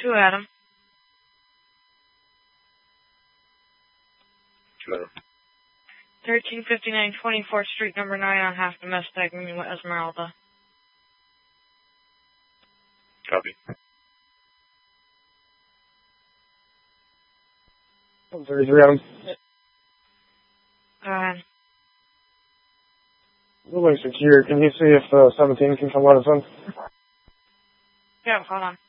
2 Adam. Sure. 1359 24th Street, number 9 on half domestic, meeting with Esmeralda. Copy. 133 Adam. Go ahead. Building secure. Can you see if 17 can come let us in? Yeah, hold on.